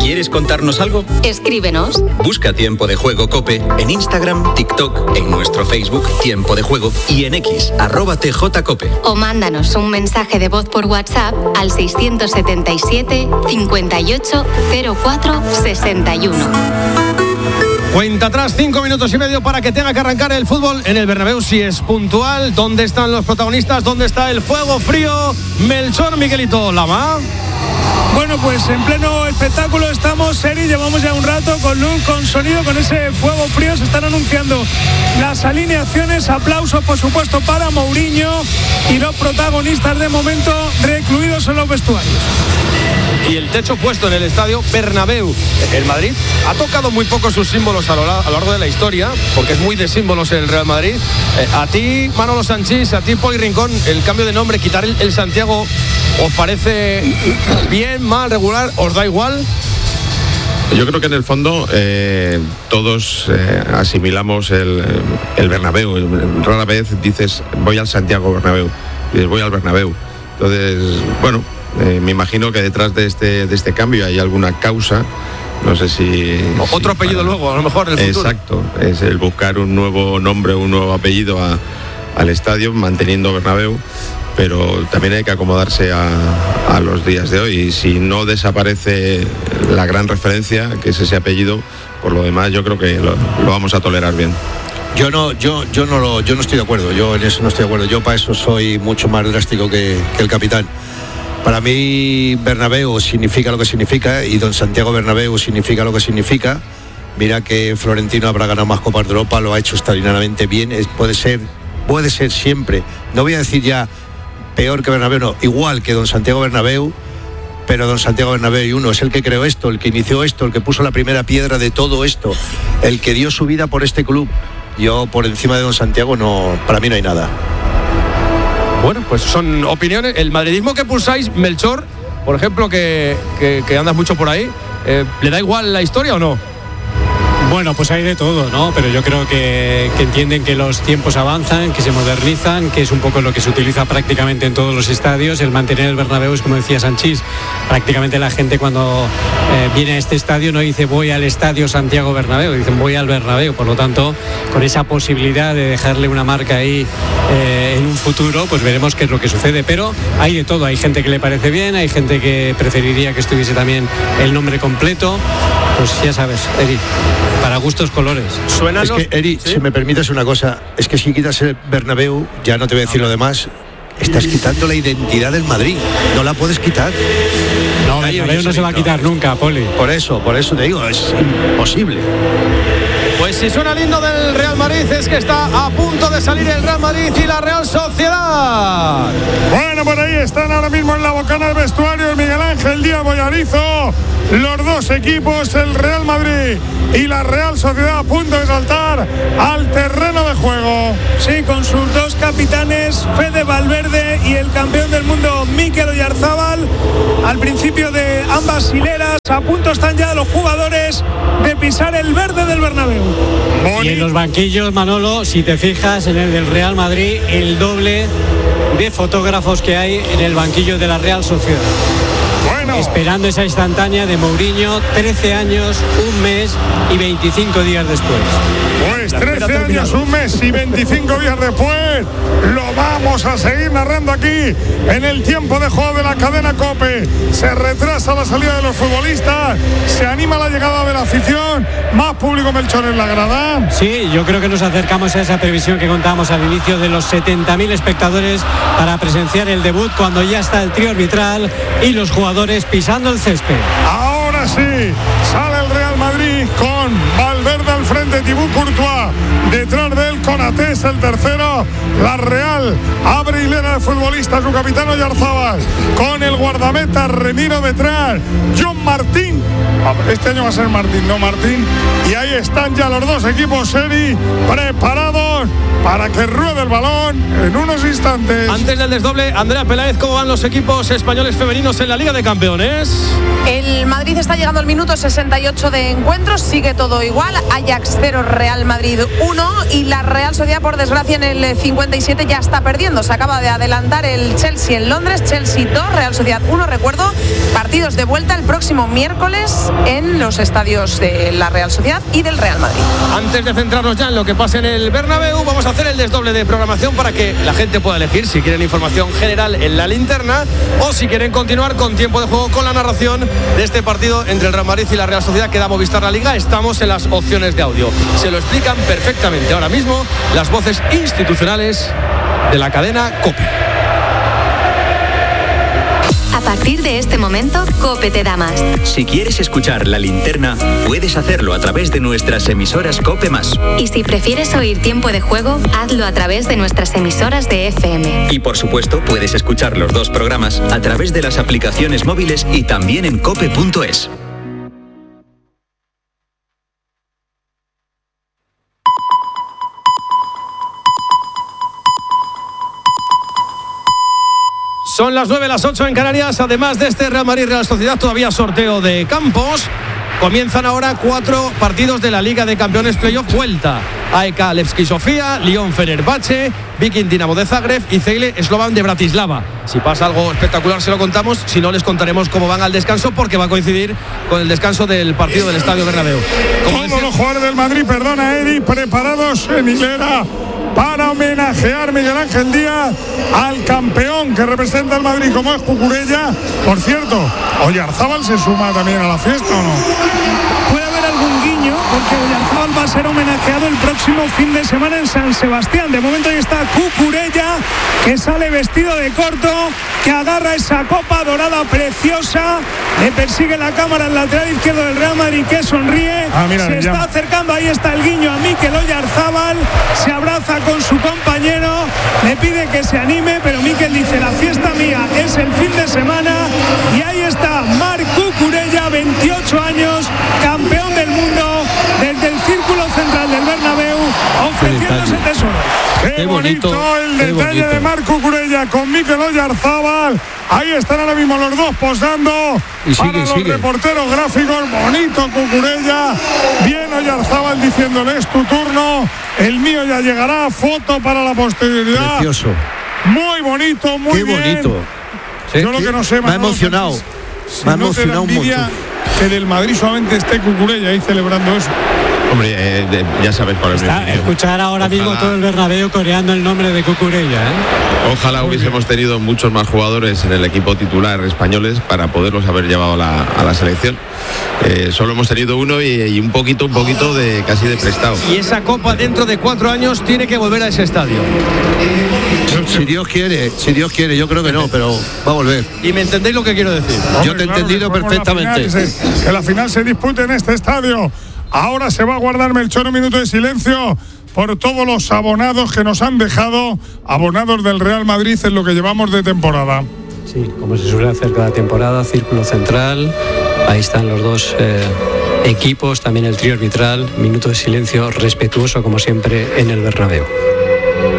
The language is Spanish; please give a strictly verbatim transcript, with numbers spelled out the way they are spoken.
¿Quieres contarnos algo? Escríbenos. Busca Tiempo de Juego COPE en Instagram, TikTok, en nuestro Facebook Tiempo de Juego y en X, arroba tjcope. O mándanos un mensaje de voz por WhatsApp al seiscientos setenta y siete, cincuenta y ocho, cero cuatro, sesenta y uno. Cuenta atrás, cinco minutos y medio para que tenga que arrancar el fútbol en el Bernabéu, si es puntual. ¿Dónde están los protagonistas? ¿Dónde está el fuego frío? Melchor, Miguelito, Lama. Bueno, pues en pleno espectáculo estamos, Seri, llevamos ya un rato con luz, con sonido, con ese fuego frío. Se están anunciando las alineaciones, aplausos por supuesto para Mourinho y los protagonistas de momento recluidos en los vestuarios. Y el techo puesto en el estadio Bernabéu. El Madrid ha tocado muy poco sus símbolos a lo, a lo largo de la historia, porque es muy de símbolos el Real Madrid. Eh, a ti, Manolo Sanchís, a ti, Poli Rincón, el cambio de nombre, quitar el, el Santiago, ¿os parece bien, mal, regular? ¿Os da igual? Yo creo que en el fondo eh, todos eh, asimilamos el, el Bernabéu. Rara vez dices voy al Santiago Bernabéu, dices voy al Bernabéu. Entonces, bueno, eh, me imagino que detrás de este, de este cambio hay alguna causa. No sé si... Otro si apellido para... luego, a lo mejor en el futuro. Exacto, es el buscar un nuevo nombre, un nuevo apellido a, al estadio, manteniendo Bernabéu. Pero también hay que acomodarse a, a los días de hoy. Y si no desaparece la gran referencia, que es ese apellido, por lo demás yo creo que lo, lo vamos a tolerar bien. Yo no, yo, yo no lo, yo no estoy de acuerdo. Yo en eso no estoy de acuerdo. Yo para eso soy mucho más drástico que, que el capitán. Para mí Bernabéu significa lo que significa y don Santiago Bernabéu significa lo que significa. Mira que Florentino habrá ganado más Copas de Europa, lo ha hecho extraordinariamente bien. Es, puede ser, puede ser siempre. No voy a decir ya peor que Bernabéu, no, igual que don Santiago Bernabéu, pero don Santiago Bernabéu y uno es el que creó esto, el que inició esto, el que puso la primera piedra de todo esto, el que dio su vida por este club. Yo por encima de don Santiago no, para mí no hay nada. Bueno, pues son opiniones. El madridismo que pulsáis, Melchor, por ejemplo, que, que, que andas mucho por ahí, eh, ¿le da igual la historia o no? Bueno, pues hay de todo, ¿no? Pero yo creo que, que entienden que los tiempos avanzan, que se modernizan, que es un poco lo que se utiliza prácticamente en todos los estadios. El mantener el Bernabéu es, como decía Sanchís, prácticamente la gente cuando eh, viene a este estadio no dice voy al estadio Santiago Bernabéu, dicen voy al Bernabéu. Por lo tanto, con esa posibilidad de dejarle una marca ahí eh, en un futuro, pues veremos qué es lo que sucede. Pero hay de todo, hay gente que le parece bien, hay gente que preferiría que estuviese también el nombre completo. Pues ya sabes, Eri, para gustos colores. Suena es los... que, Eri, ¿sí? Si me permites una cosa, es que si quitas el Bernabéu, ya no te voy a decir lo demás, estás quitando la identidad del Madrid, no la puedes quitar. No, el Bernabéu no se va a quitar nunca, Poli. Por eso, por eso te digo, es imposible. Pues si suena lindo del Real Madrid es que está a punto de salir el Real Madrid y la Real Sociedad. Bueno, por ahí están ahora mismo en la bocana del vestuario el Miguel Ángel Díaz Bollarizo, los dos equipos, el Real Madrid y la Real Sociedad, a punto de saltar al terreno de juego. Sí, con sus dos capitanes, Fede Valverde y el campeón del mundo Mikel Oyarzábal, al principio de ambas hileras. A punto están ya los jugadores de pisar el verde del Bernabéu. Y en los banquillos, Manolo, si te fijas, en el del Real Madrid, el doble de fotógrafos que hay en el banquillo de la Real Sociedad. Bueno. Esperando esa instantánea de Mourinho, trece años, un mes y veinticinco días después. Pues trece años, un mes y veinticinco días después, lo vamos a seguir narrando aquí en el tiempo de juego de la cadena COPE. Se retrasa la salida de los futbolistas, se anima la llegada de la afición, más público, Melchor, en la grada. Sí, yo creo que nos acercamos a esa previsión que contábamos al inicio de los setenta mil espectadores para presenciar el debut cuando ya está el trío arbitral y los jugadores pisando el césped. Ahora sí, sale el Real Madrid con Valverde al frente, Thibaut Courtois detrás de él, Konaté el tercero. La Real abre hilera de futbolistas, su capitán Oyarzábal con el guardameta Remiro detrás, John Martín, este año va a ser Martín, no Martín, y ahí están ya los dos equipos, Seri, preparados para que ruede el balón en unos instantes. Antes del desdoble, Andrea Peláez, ¿cómo van los equipos españoles femeninos en la Liga de Campeones? El Madrid está llegando al minuto sesenta y ocho de encuentro, sigue todo igual, Ajax cero, Real Madrid uno, y la Real Sociedad, por desgracia, en el cincuenta y siete ya está perdiendo. Se acaba de adelantar el Chelsea en Londres, Chelsea dos, Real Sociedad uno. Recuerdo, partidos de vuelta el próximo miércoles en los estadios de la Real Sociedad y del Real Madrid. Antes de centrarnos ya en lo que pasa en el Bernabéu, vamos a hacer el desdoble de programación para que la gente pueda elegir si quieren información general en la linterna o si quieren continuar con tiempo de juego con la narración de este partido entre el Real Madrid y la Real Sociedad que da Movistar La Liga. Estamos en las opciones de audio. Se lo explican perfectamente ahora mismo las voces institucionales de la cadena COPE. A partir de este momento, COPE te da más. Si quieres escuchar la linterna, puedes hacerlo a través de nuestras emisoras COPE más. Y si prefieres oír tiempo de juego, hazlo a través de nuestras emisoras de F M. Y por supuesto, puedes escuchar los dos programas a través de las aplicaciones móviles y también en cope punto es. Son las nueve, las ocho en Canarias. Además de este Real Madrid Real Sociedad, todavía sorteo de campos. Comienzan ahora cuatro partidos de la Liga de Campeones Playoff Vuelta. A E K Levski Sofía, Lyon Fenerbahce, Viking Dinamo de Zagreb y Cegle Slovan de Bratislava. Si pasa algo espectacular se lo contamos, si no les contaremos cómo van al descanso porque va a coincidir con el descanso del partido del Estadio Bernabéu. Todos decía... los jugadores del Madrid, perdona Eri, preparados en hilera para homenajear Miguel Ángel Díaz al campeón que representa al Madrid como es Cucurella. Por cierto, Oyarzábal se suma también a la fiesta, ¿o no? Puede haber algún guiño porque Oyarzábal va a ser homenajeado el próximo fin de semana en San Sebastián. De momento ahí está Cucurella, que sale vestido de corto, que agarra esa copa dorada preciosa, le persigue la cámara al lateral izquierdo del Real Madrid, que sonríe. Ah, mira, se está llama. acercando, ahí está el guiño a Mikel Oyarzábal, se abraza con su compañero, le pide que se anime, pero Mikel dice: la fiesta mía es el fin de semana. Y ahí está Marc Cucurella, veintiocho años, campeón del mundo, desde el círculo central del Bernabéu, ofreciendo ese tesoro. Qué, qué bonito, bonito el qué detalle bonito. de Marc Cucurella con Mikel Oyarzábal. Ahí están ahora mismo los dos posando y sigue, para los sigue. reporteros gráficos. Bonito Cucurella, bien Oyarzábal diciéndole: es tu turno, el mío ya llegará. Foto para la posterioridad. Precioso. Muy bonito, muy qué bien. bonito. Sí, Yo lo que no sé, me ha emocionado. Si me ha no emocionado un montón. Que del Madrid solamente esté Cucurella ahí celebrando eso. Hombre, eh, de, ya sabes cuál es mi opinión. Escuchar ahora Ojalá. mismo todo el Bernabéu coreando el nombre de Cucurella, ¿eh? Ojalá hubiésemos tenido muchos más jugadores en el equipo titular españoles para poderlos haber llevado a la, a la selección. Eh, solo hemos tenido uno y, y un poquito, un poquito de casi de prestado. Y esa copa dentro de cuatro años tiene que volver a ese estadio. Si Dios quiere, si Dios quiere, yo creo que no, pero va a volver. ¿Y me entendéis lo que quiero decir? Hombre, yo te he claro, entendido perfectamente. La final, que, se, que la final se dispute en este estadio. Ahora se va a guardar, Melchor, un minuto de silencio por todos los abonados que nos han dejado, abonados del Real Madrid en lo que llevamos de temporada. Sí, como se suele hacer cada temporada, círculo central, ahí están los dos eh, equipos, también el trío arbitral, minuto de silencio respetuoso como siempre en el Bernabéu.